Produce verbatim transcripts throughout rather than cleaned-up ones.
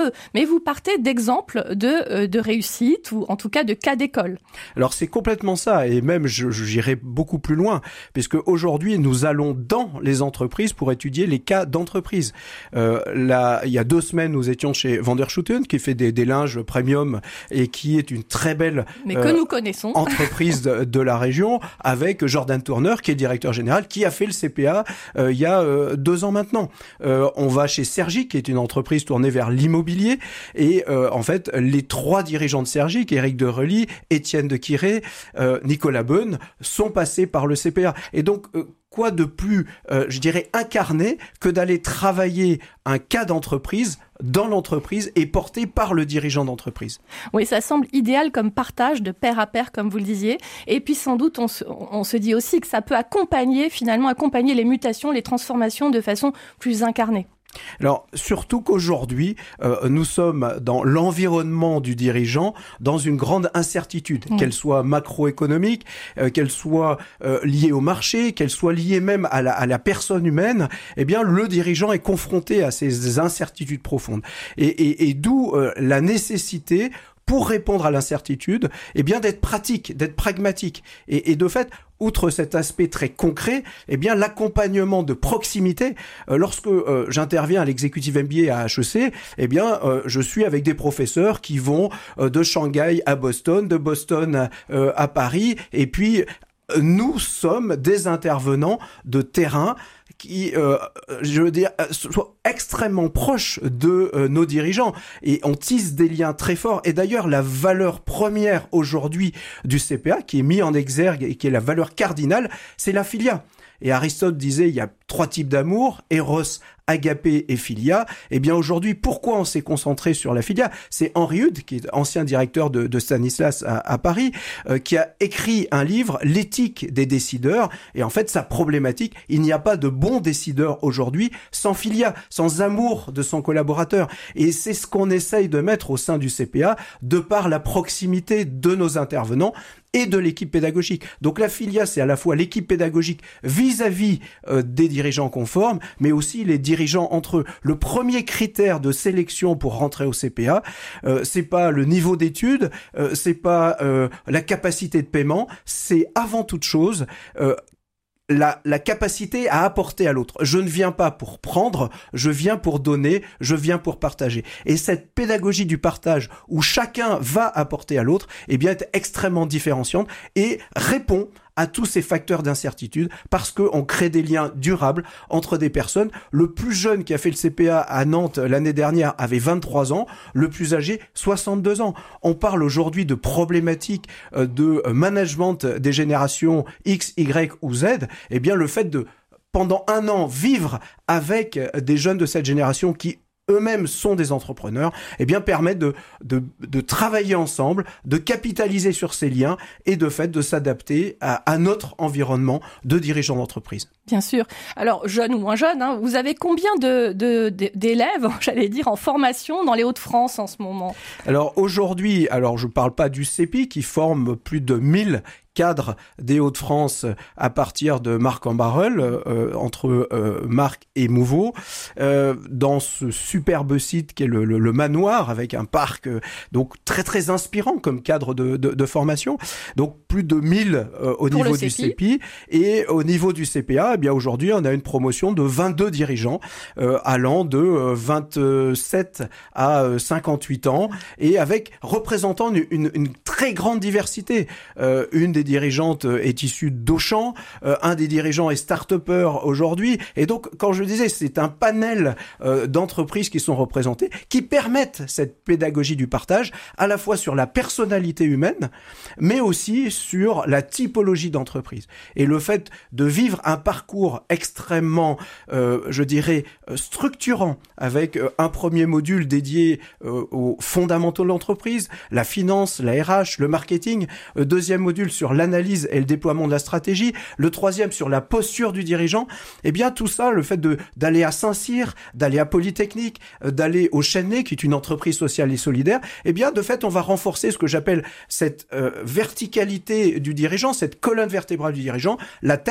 Mais vous partez d'exemples de, de réussite, ou en tout cas de cas d'école. Alors c'est complètement ça, et même je, j'irai beaucoup plus loin, puisque aujourd'hui nous allons dans les entreprises pour étudier les cas d'entreprise. Euh, là, il y a deux semaines, nous étions chez Van der Schuten, qui fait des, des linges premium et qui est une très belle Mais que euh, nous connaissons. entreprise de, de la région, avec Jordan Turner, qui est directeur général, qui a fait le C P A euh, il y a euh, deux ans maintenant. Euh, on va chez Sergi, qui est une entreprise tournée vers l'immobilier. Et euh, en fait, les trois dirigeants de Sergic, Éric de Relly, Étienne de Quiré, euh, Nicolas Bonne, sont passés par le C P A. Et donc, euh, quoi de plus, euh, je dirais, incarné que d'aller travailler un cas d'entreprise dans l'entreprise et porté par le dirigeant d'entreprise. Oui, ça semble idéal comme partage de pair à pair, comme vous le disiez. Et puis sans doute, on se, on se dit aussi que ça peut accompagner, finalement, accompagner les mutations, les transformations de façon plus incarnée. Alors, surtout qu'aujourd'hui, euh, nous sommes dans l'environnement du dirigeant dans une grande incertitude, mmh. qu'elle soit macroéconomique, euh, qu'elle soit euh, liée au marché, qu'elle soit liée même à la, à la personne humaine. Eh bien, le dirigeant est confronté à ces incertitudes profondes. Et, et, et d'où euh, la nécessité, pour répondre à l'incertitude, eh bien, d'être pratique, d'être pragmatique. Et, et de fait, outre cet aspect très concret, eh bien l'accompagnement de proximité. Euh, lorsque euh, j'interviens à l'executive M B A à H E C, eh bien euh, je suis avec des professeurs qui vont euh, de Shanghai à Boston, de Boston euh, à Paris, et puis euh, nous sommes des intervenants de terrain qui, euh, je veux dire, soient extrêmement proches de euh, nos dirigeants. Et on tisse des liens très forts. Et d'ailleurs, la valeur première aujourd'hui du C P A, qui est mise en exergue et qui est la valeur cardinale, c'est la filia. Et Aristote disait, il y a trois types d'amour, Eros, Agapé et Philia. Eh bien aujourd'hui, pourquoi on s'est concentré sur la Philia ? C'est Henri Hude, qui est ancien directeur de, de Stanislas à, à Paris, euh, qui a écrit un livre, L'éthique des décideurs. Et en fait, sa problématique, il n'y a pas de bon décideur aujourd'hui sans Philia, sans amour de son collaborateur. Et c'est ce qu'on essaye de mettre au sein du C P A, de par la proximité de nos intervenants et de l'équipe pédagogique. Donc la Philia, c'est à la fois l'équipe pédagogique vis-à-vis euh, des dirigeants conformes, mais aussi les dirigeants entre eux. Le premier critère de sélection pour rentrer au C P A, euh, c'est pas le niveau d'études, euh, c'est pas euh, la capacité de paiement, c'est avant toute chose euh, La, la capacité à apporter à l'autre. Je ne viens pas pour prendre, je viens pour donner, je viens pour partager. Et cette pédagogie du partage où chacun va apporter à l'autre, eh bien, est extrêmement différenciante et répond à tous ces facteurs d'incertitude parce qu'on crée des liens durables entre des personnes. Le plus jeune qui a fait le C P A à Nantes l'année dernière avait vingt-trois ans, le plus âgé soixante-deux ans. On parle aujourd'hui de problématiques de management des générations X, Y ou Z. Eh bien, le fait de, pendant un an, vivre avec des jeunes de cette génération qui eux-mêmes sont des entrepreneurs, eh bien, permet de, de, de travailler ensemble, de capitaliser sur ces liens et de fait de s'adapter à, à notre environnement de dirigeants d'entreprise. Bien sûr. Alors, jeune ou moins jeune, hein, vous avez combien de, de, de, d'élèves, j'allais dire, en formation dans les Hauts-de-France en ce moment ? Alors, aujourd'hui, alors je ne parle pas du C P I qui forme plus de mille cadre des Hauts-de-France à partir de Marc-en-Barœul, euh, entre euh, Marc et Mouveau, euh, dans ce superbe site qui est le, le, le manoir, avec un parc euh, donc très très inspirant comme cadre de, de, de formation. Donc plus de mille euh, au Pour niveau du C P I. Et au niveau du C P A, eh bien aujourd'hui on a une promotion de vingt-deux dirigeants euh, allant de euh, vingt-sept à euh, cinquante-huit ans et avec représentant une, une, une très grande diversité. Euh, une des dirigeantes est issue d'Auchan, euh, un des dirigeants est start-upper aujourd'hui, et donc quand je disais c'est un panel euh, d'entreprises qui sont représentées, qui permettent cette pédagogie du partage, à la fois sur la personnalité humaine, mais aussi sur la typologie d'entreprise. Et le fait de vivre un parcours extrêmement, euh, je dirais, structurant, avec euh, un premier module dédié euh, aux fondamentaux de l'entreprise, la finance, la R H, le marketing, euh, deuxième module sur l'analyse et le déploiement de la stratégie, le troisième sur la posture du dirigeant, eh bien tout ça, le fait de d'aller à Saint-Cyr, d'aller à Polytechnique, euh, d'aller au Chênay, qui est une entreprise sociale et solidaire, eh bien de fait on va renforcer ce que j'appelle cette euh, verticalité du dirigeant, cette colonne vertébrale du dirigeant, la tête,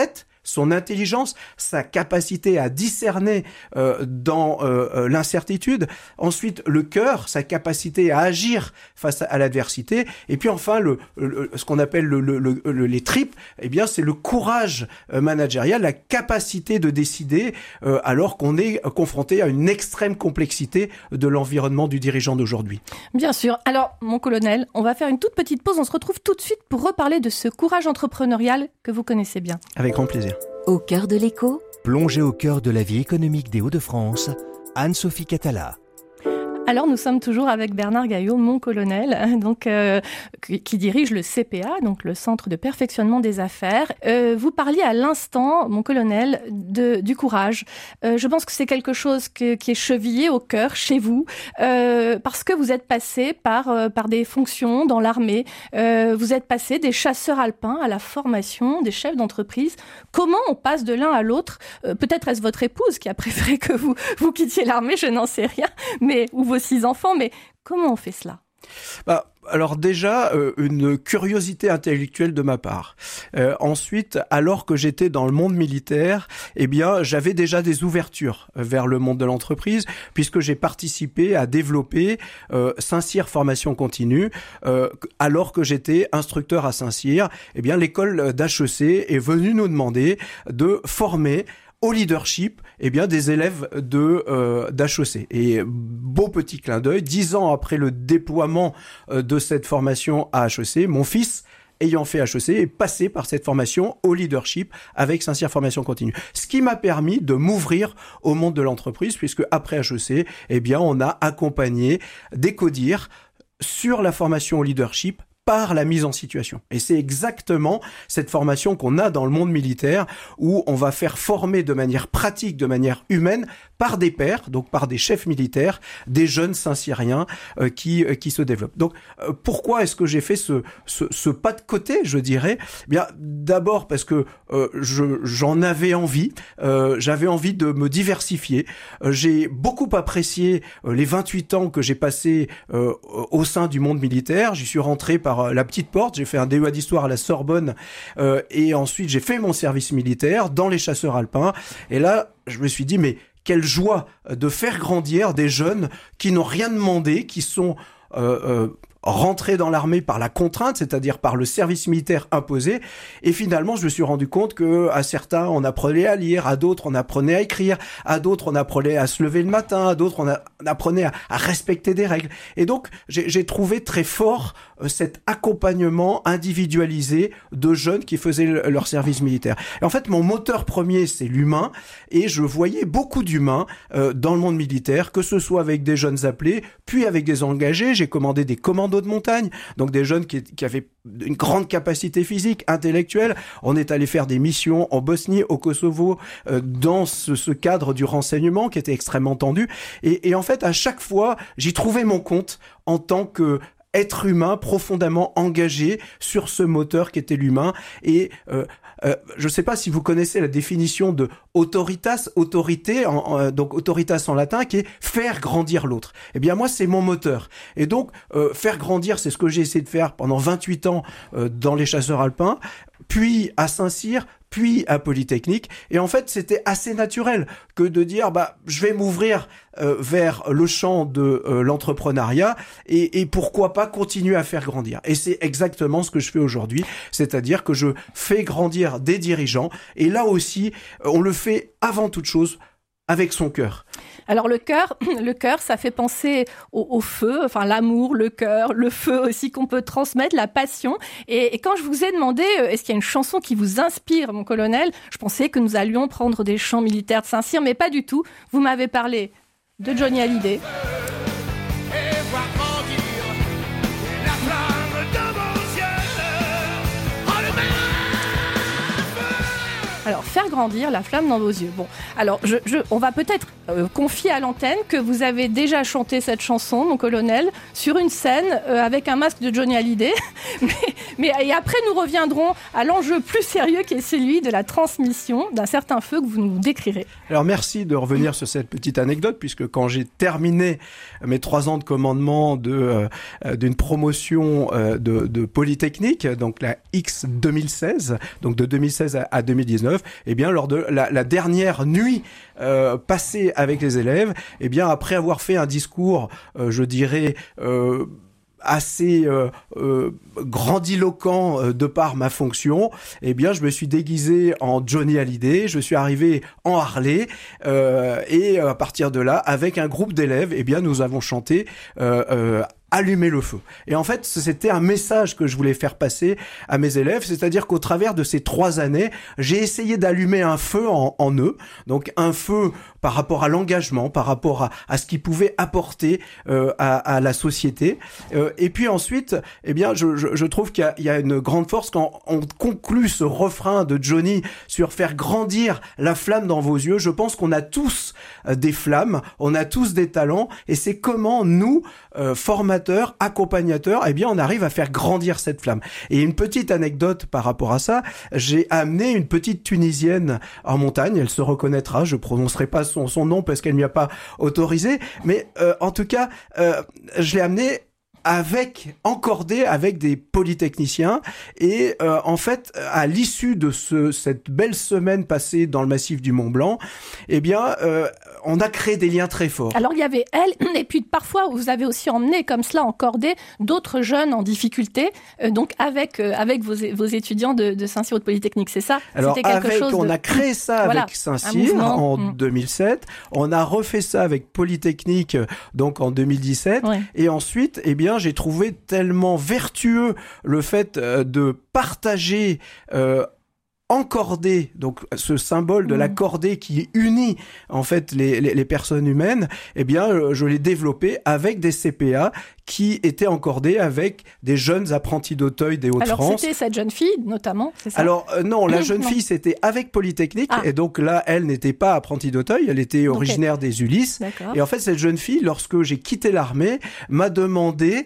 son intelligence, sa capacité à discerner euh, dans euh, l'incertitude. Ensuite, le cœur, sa capacité à agir face à l'adversité. Et puis enfin, le, le, ce qu'on appelle le, le, le, les tripes, eh bien, c'est le courage managérial, la capacité de décider euh, alors qu'on est confronté à une extrême complexité de l'environnement du dirigeant d'aujourd'hui. Bien sûr. Alors, mon colonel, on va faire une toute petite pause. On se retrouve tout de suite pour reparler de ce courage entrepreneurial que vous connaissez bien. Avec grand plaisir. Au cœur de l'écho, plongée au cœur de la vie économique des Hauts-de-France, Anne-Sophie Catala. Alors, nous sommes toujours avec Bernard Gaillot, mon colonel, donc, euh, qui, qui dirige le C P A, donc le Centre de perfectionnement des affaires. Euh, vous parliez à l'instant, mon colonel, de, du courage. Euh, je pense que c'est quelque chose que, qui est chevillé au cœur chez vous, euh, parce que vous êtes passé par, euh, par des fonctions dans l'armée. Euh, vous êtes passé des chasseurs alpins à la formation des chefs d'entreprise. Comment on passe de l'un à l'autre ? euh, Peut-être est-ce votre épouse qui a préféré que vous, vous quittiez l'armée, je n'en sais rien, mais ou vos six enfants, mais comment on fait cela ? Bah, alors déjà, euh, une curiosité intellectuelle de ma part. Euh, ensuite, alors que j'étais dans le monde militaire, eh bien, j'avais déjà des ouvertures vers le monde de l'entreprise, puisque j'ai participé à développer euh, Saint-Cyr Formation Continue. Euh, alors que j'étais instructeur à Saint-Cyr, eh bien, l'école d'H E C est venue nous demander de former au leadership, eh bien, des élèves de euh, d'H E C. Et beau petit clin d'œil, dix ans après le déploiement euh, de cette formation à H E C, mon fils, ayant fait H E C, est passé par cette formation au leadership avec Saint-Cyr Formation Continue. Ce qui m'a permis de m'ouvrir au monde de l'entreprise, puisque après H E C, eh bien, on a accompagné des CODIR sur la formation au leadership par la mise en situation. Et c'est exactement cette formation qu'on a dans le monde militaire où on va faire former de manière pratique, de manière humaine, par des pairs, donc par des chefs militaires, des jeunes Saint-Cyriens euh, qui euh, qui se développent. Donc euh, pourquoi est-ce que j'ai fait ce, ce ce pas de côté, je dirais ? Eh bien, d'abord parce que euh, je j'en avais envie, euh, j'avais envie de me diversifier. Euh, j'ai beaucoup apprécié euh, les vingt-huit ans que j'ai passés euh, au sein du monde militaire. J'y suis rentré par la petite porte, j'ai fait un D E A d'histoire à la Sorbonne euh, et ensuite j'ai fait mon service militaire dans les chasseurs alpins. Et là, je me suis dit, mais quelle joie de faire grandir des jeunes qui n'ont rien demandé, qui sont euh, euh, rentrés dans l'armée par la contrainte, c'est-à-dire par le service militaire imposé. Et finalement, je me suis rendu compte que à certains, on apprenait à lire, à d'autres, on apprenait à écrire, à d'autres, on apprenait à se lever le matin, à d'autres, on, a, on apprenait à, à respecter des règles. Et donc, j'ai, j'ai trouvé très fort euh, cet accompagnement individualisé de jeunes qui faisaient le, leur service militaire. Et en fait, mon moteur premier, c'est l'humain, et je voyais beaucoup d'humains euh, dans le monde militaire, que ce soit avec des jeunes appelés, puis avec des engagés. J'ai commandé des commandos de montagne, donc des jeunes qui, qui avaient une grande capacité physique, intellectuelle. On est allé faire des missions en Bosnie, au Kosovo, euh, dans ce, ce cadre du renseignement qui était extrêmement tendu. Et, et en fait, à chaque fois, j'y trouvais mon compte en tant que être humain profondément engagé sur ce moteur qui était l'humain. Et euh, euh, je ne sais pas si vous connaissez la définition de autoritas, autorité, en, en, donc autoritas en latin, qui est faire grandir l'autre. Eh bien moi, c'est mon moteur. Et donc, euh, faire grandir, c'est ce que j'ai essayé de faire pendant vingt-huit ans euh, dans les chasseurs alpins, puis à Saint-Cyr, puis à Polytechnique. Et en fait, c'était assez naturel que de dire, bah, je vais m'ouvrir euh, vers le champ de euh, l'entrepreneuriat et, et pourquoi pas continuer à faire grandir. Et c'est exactement ce que je fais aujourd'hui, c'est-à-dire que je fais grandir des dirigeants. Et là aussi, on le fait avant toute chose avec son cœur. Alors le cœur, le cœur, ça fait penser au, au feu, enfin l'amour, le cœur, le feu aussi qu'on peut transmettre, la passion. Et, et quand je vous ai demandé, est-ce qu'il y a une chanson qui vous inspire, mon colonel, je pensais que nous allions prendre des chants militaires de Saint-Cyr, mais pas du tout. Vous m'avez parlé de Johnny Hallyday. Alors, faire grandir la flamme dans vos yeux. Bon, alors, je, je, on va peut-être euh, confie à l'antenne que vous avez déjà chanté cette chanson, mon colonel, sur une scène euh, avec un masque de Johnny Hallyday. mais, mais et après, nous reviendrons à l'enjeu plus sérieux qui est celui de la transmission d'un certain feu que vous nous décrirez. Alors merci de revenir sur cette petite anecdote, puisque quand j'ai terminé mes trois ans de commandement de, euh, d'une promotion euh, de, de Polytechnique, donc la X deux mille seize, donc de deux mille seize à, à deux mille dix-neuf, eh bien lors de la, la dernière nuit euh, passée avec les élèves, eh bien après avoir fait un discours, euh, je dirais euh, assez euh, euh, grandiloquent euh, de par ma fonction, eh bien je me suis déguisé en Johnny Hallyday, je suis arrivé en Harley euh, et à partir de là, avec un groupe d'élèves, eh bien nous avons chanté euh, euh, allumer le feu. Et en fait, c'était un message que je voulais faire passer à mes élèves, c'est-à-dire qu'au travers de ces trois années, j'ai essayé d'allumer un feu en, en eux, donc un feu par rapport à l'engagement, par rapport à, à ce qu'ils pouvaient apporter euh, à, à la société. Euh, et puis ensuite, eh bien, je, je, je trouve qu'il y a, il y a une grande force quand on conclut ce refrain de Johnny sur faire grandir la flamme dans vos yeux. Je pense qu'on a tous euh, des flammes, on a tous des talents, et c'est comment nous, euh, formateurs, accompagnateurs, eh bien, on arrive à faire grandir cette flamme. Et une petite anecdote par rapport à ça, j'ai amené une petite Tunisienne en montagne, elle se reconnaîtra, je prononcerai pas son, son nom parce qu'elle m'y a pas autorisé, mais euh, en tout cas, euh, je l'ai amené avec encordé avec des polytechniciens et euh, en fait à l'issue de ce cette belle semaine passée dans le massif du Mont Blanc, eh bien euh, on a créé des liens très forts. Alors il y avait elle et puis parfois vous avez aussi emmené comme cela encordé d'autres jeunes en difficulté euh, donc avec euh, avec vos vos étudiants de, de Saint-Cyr de Polytechnique, c'est ça? Alors C'était quelque avec chose on de... a créé ça voilà, avec Saint-Cyr en mmh. deux mille sept, on a refait ça avec Polytechnique donc en deux mille dix-sept ouais. Et ensuite eh bien j'ai trouvé tellement vertueux le fait de partager euh, encordé, donc ce symbole de mmh. la cordée qui unit en fait les, les, les personnes humaines, eh bien je l'ai développé avec des C P A qui étaient encordés avec des jeunes apprentis d'Auteuil des Hauts-de-France. Alors c'était cette jeune fille notamment, c'est ça? Alors euh, non, la jeune non. fille c'était avec Polytechnique ah. et donc là elle n'était pas apprentie d'Auteuil, elle était originaire okay. des Ulysses. D'accord. Et en fait cette jeune fille, lorsque j'ai quitté l'armée, m'a demandé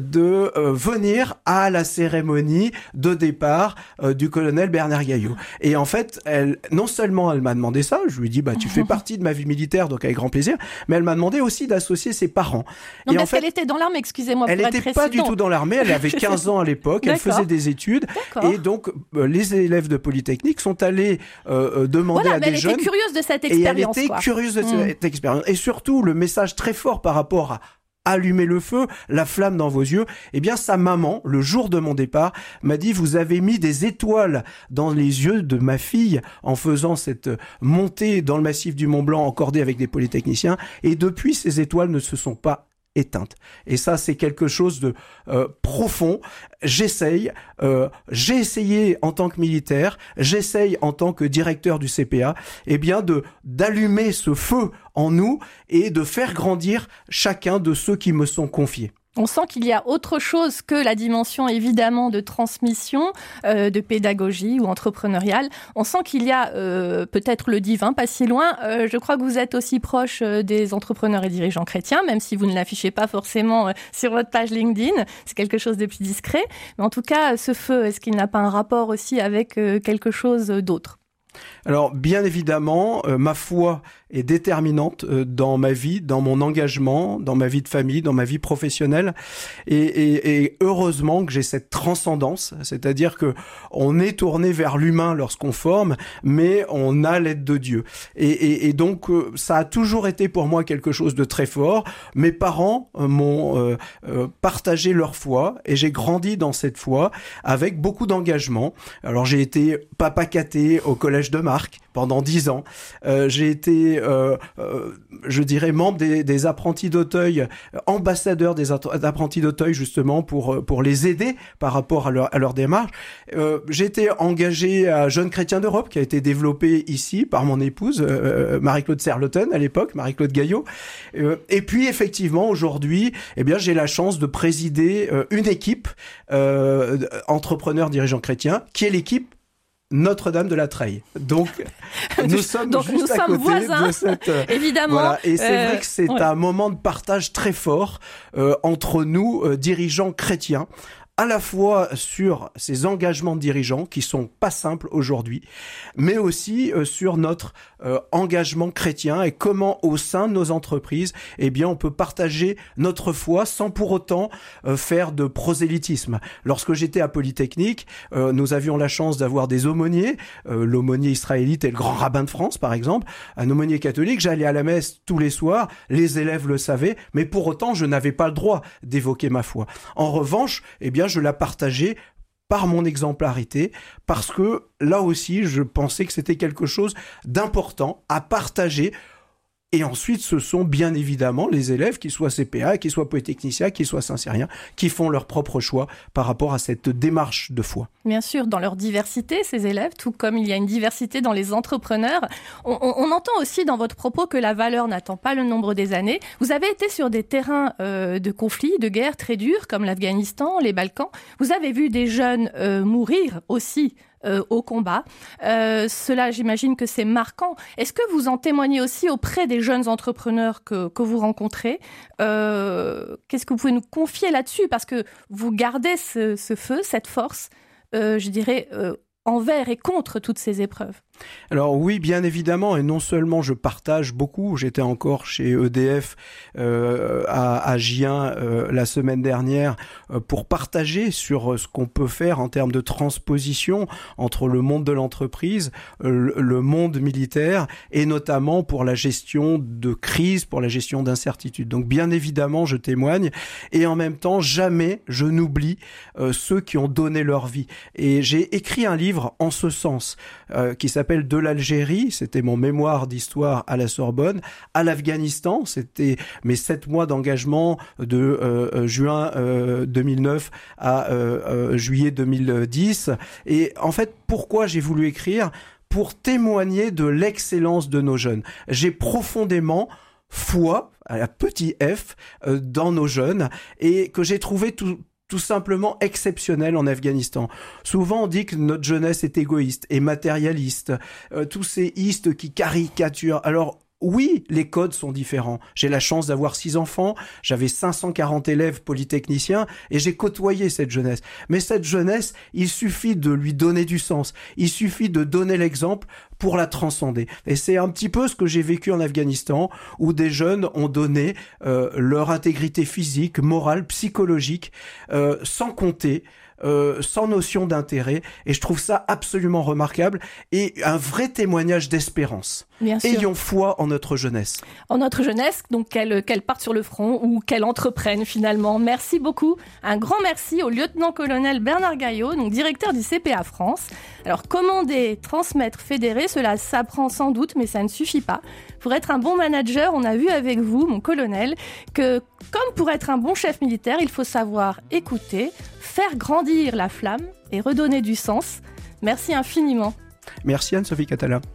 de euh, venir à la cérémonie de départ euh, du colonel Bernard Gaillot. Et en fait, elle, non seulement elle m'a demandé ça, je lui ai dit bah tu fais partie de ma vie militaire donc avec grand plaisir, mais elle m'a demandé aussi d'associer ses parents. Donc et est-ce en fait, qu'elle était dans l'armée? Excusez-moi. Elle n'était pas du tout dans l'armée, elle avait quinze ans à l'époque, elle faisait des études. D'accord. Et donc euh, les élèves de Polytechnique sont allés euh, demander voilà, à des jeunes. Elle était curieuse de cette expérience. Et elle était quoi. curieuse de mmh. cette expérience. Et surtout, le message très fort par rapport à allumer le feu, la flamme dans vos yeux, eh bien sa maman, le jour de mon départ, m'a dit vous avez mis des étoiles dans les yeux de ma fille en faisant cette montée dans le massif du Mont Blanc encordée avec des polytechniciens, et depuis ces étoiles ne se sont pas éteinte. Et ça, c'est quelque chose de euh, profond. J'essaye, euh, j'ai essayé en tant que militaire, j'essaye en tant que directeur du C P A, eh bien de d'allumer ce feu en nous et de faire grandir chacun de ceux qui me sont confiés. On sent qu'il y a autre chose que la dimension évidemment de transmission, euh, de pédagogie ou entrepreneuriale. On sent qu'il y a euh, peut-être le divin, pas si loin. Euh, je crois que vous êtes aussi proche euh, des entrepreneurs et dirigeants chrétiens, même si vous ne l'affichez pas forcément euh, sur votre page LinkedIn. C'est quelque chose de plus discret. Mais en tout cas, ce feu, est-ce qu'il n'a pas un rapport aussi avec euh, quelque chose d'autre ? Alors, bien évidemment, euh, ma foi est déterminante euh, dans ma vie, dans mon engagement, dans ma vie de famille, dans ma vie professionnelle. Et, et, et heureusement que j'ai cette transcendance, c'est-à-dire que on est tourné vers l'humain lorsqu'on forme, mais on a l'aide de Dieu. Et, et, et donc, euh, ça a toujours été pour moi quelque chose de très fort. Mes parents euh, m'ont euh, euh, partagé leur foi et j'ai grandi dans cette foi avec beaucoup d'engagement. Alors, j'ai été papa caté au collège de Marc pendant dix ans. Euh, j'ai été, euh, euh, je dirais, membre des, des apprentis d'Auteuil, ambassadeur des apprentis d'Auteuil justement pour pour les aider par rapport à leur à leur démarche. Euh, j'ai été engagé à Jeunes Chrétiens d'Europe qui a été développé ici par mon épouse euh, Marie-Claude Serloten à l'époque, Marie-Claude Gaillot. Euh, et puis effectivement aujourd'hui, eh bien j'ai la chance de présider euh, une équipe euh, entrepreneurs dirigeants chrétiens qui est l'équipe Notre-Dame de la Treille. Donc, nous sommes Donc, juste nous à sommes côté voisins, de cette... évidemment. Voilà. Et c'est euh, vrai que c'est ouais. un moment de partage très fort euh, entre nous, euh, dirigeants chrétiens, à la fois sur ces engagements de dirigeants qui sont pas simples aujourd'hui, mais aussi euh, sur notre euh, engagement chrétien et comment au sein de nos entreprises, eh bien, on peut partager notre foi sans pour autant euh, faire de prosélytisme. Lorsque j'étais à Polytechnique, euh, nous avions la chance d'avoir des aumôniers, euh, l'aumônier israélite et le grand rabbin de France, par exemple, un aumônier catholique. J'allais à la messe tous les soirs, les élèves le savaient, mais pour autant, je n'avais pas le droit d'évoquer ma foi. En revanche, eh bien, je la partageais par mon exemplarité, parce que là aussi, je pensais que c'était quelque chose d'important à partager. Et ensuite, ce sont bien évidemment les élèves, qu'ils soient C P A, qu'ils soient polytechniciens, qu'ils soient saint-cyriens, qui font leur propre choix par rapport à cette démarche de foi. Bien sûr, dans leur diversité, ces élèves, tout comme il y a une diversité dans les entrepreneurs. On, on, on entend aussi dans votre propos que la valeur n'attend pas le nombre des années. Vous avez été sur des terrains euh, de conflits, de guerres très durs, comme l'Afghanistan, les Balkans. Vous avez vu des jeunes euh, mourir aussi Euh, au combat. Euh, cela, j'imagine que c'est marquant. Est-ce que vous en témoignez aussi auprès des jeunes entrepreneurs que, que vous rencontrez ? euh, Qu'est-ce que vous pouvez nous confier là-dessus ? Parce que vous gardez ce, ce feu, cette force, euh, je dirais, euh, envers et contre toutes ces épreuves. Alors oui, bien évidemment, et non seulement je partage beaucoup, j'étais encore chez E D F euh, à, à Gien euh, la semaine dernière euh, pour partager sur ce qu'on peut faire en termes de transposition entre le monde de l'entreprise, euh, le monde militaire, et notamment pour la gestion de crise, pour la gestion d'incertitude. Donc bien évidemment, je témoigne, et en même temps, jamais je n'oublie euh, ceux qui ont donné leur vie. Et j'ai écrit un livre en ce sens, euh, qui s'appelle de l'Algérie, c'était mon mémoire d'histoire à la Sorbonne, à l'Afghanistan, c'était mes sept mois d'engagement de euh, juin euh, deux mille neuf à euh, euh, juillet deux mille dix. Et en fait, pourquoi j'ai voulu écrire ? Pour témoigner de l'excellence de nos jeunes. J'ai profondément foi, à la petit f, euh, dans nos jeunes, et que j'ai trouvé tout tout simplement exceptionnel en Afghanistan. Souvent, on dit que notre jeunesse est égoïste et matérialiste, euh, tous ces istes qui caricaturent. Alors, oui, les codes sont différents. J'ai la chance d'avoir six enfants, j'avais cinq cent quarante élèves polytechniciens et j'ai côtoyé cette jeunesse. Mais cette jeunesse, il suffit de lui donner du sens, il suffit de donner l'exemple pour la transcender. Et c'est un petit peu ce que j'ai vécu en Afghanistan, où des jeunes ont donné euh, leur intégrité physique, morale, psychologique, euh, sans compter, Euh, sans notion d'intérêt, et je trouve ça absolument remarquable et un vrai témoignage d'espérance. Bien sûr. Ayons foi en notre jeunesse. En notre jeunesse, donc qu'elle, qu'elle parte sur le front ou qu'elle entreprenne finalement. Merci beaucoup. Un grand merci au lieutenant-colonel Bernard Gaillot, donc directeur du C P A France. Alors, commander, transmettre, fédérer, cela s'apprend sans doute, mais ça ne suffit pas. Pour être un bon manager, on a vu avec vous, mon colonel, que comme pour être un bon chef militaire, il faut savoir écouter, faire grandir la flamme et redonner du sens. Merci infiniment. Merci Anne-Sophie Catala.